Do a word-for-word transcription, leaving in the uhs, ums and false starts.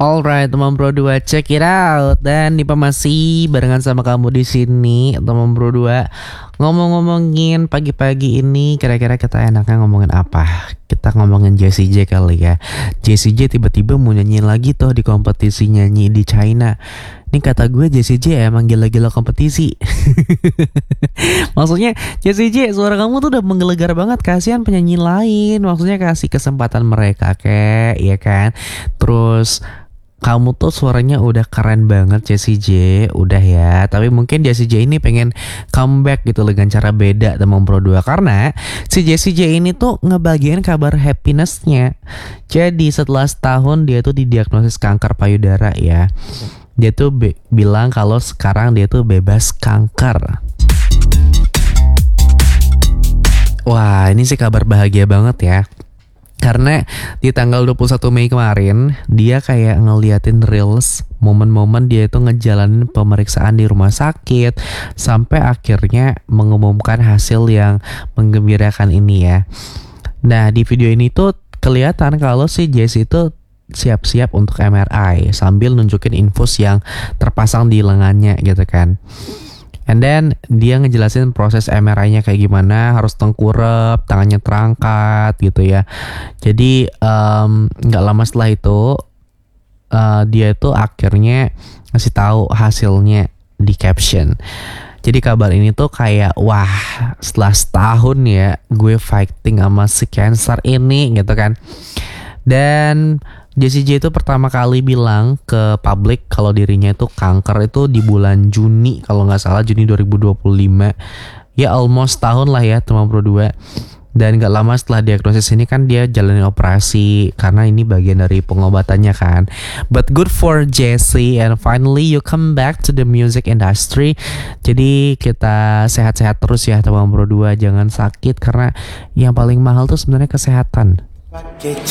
Alright, teman bro dua, check it out. Dan Nipa masih barengan sama kamu di sini, teman bro dua. Ngomong-ngomongin pagi-pagi ini, kira-kira kita enaknya ngomongin apa? Kita ngomongin Jessie J kali ya. Jessie J tiba-tiba mau nyanyiin lagi tuh di kompetisi nyanyi di China. Ini kata gue Jessie J emang gila-gila kompetisi. Maksudnya Jessie J, suara kamu tuh udah menggelegar banget. Kasihan penyanyi lain. Maksudnya kasih kesempatan mereka kek, ya kan? Terus kamu tuh suaranya udah keren banget Jessie J, udah ya. Tapi mungkin Jessie J ini pengen comeback gitu dengan cara beda teman Pro dua. Karena si Jessie J ini tuh ngebagiin kabar happinessnya. Jadi setelah setahun dia tuh didiagnosis kanker payudara ya. Dia tuh be- bilang kalau sekarang dia tuh bebas kanker. Wah, ini sih kabar bahagia banget ya. Karena di tanggal dua puluh satu Mei kemarin, dia kayak ngeliatin reels momen-momen dia itu ngejalanin pemeriksaan di rumah sakit sampai akhirnya mengumumkan hasil yang menggembirakan ini ya. Nah, di video ini tuh kelihatan kalau si Jessie itu siap-siap untuk M R I sambil nunjukin infus yang terpasang di lengannya gitu kan. And then dia ngejelasin proses M R I-nya kayak gimana, harus tengkurap, tangannya terangkat gitu ya. Jadi um, gak lama setelah itu uh, dia itu akhirnya ngasih tahu hasilnya di caption. Jadi kabar ini tuh kayak wah, setelah setahun ya gue fighting sama si cancer ini gitu kan. Dan Jessie J itu pertama kali bilang ke publik kalau dirinya itu kanker itu di bulan Juni, kalau nggak salah Juni dua ribu dua puluh lima. Ya almost tahun lah ya teman Pro dua. Dan nggak lama setelah diagnosis ini kan dia jalani operasi karena ini bagian dari pengobatannya kan. But good for Jessie and finally you come back to the music industry. Jadi kita sehat-sehat terus ya teman Pro dua, jangan sakit karena yang paling mahal tuh sebenarnya kesehatan. Pakai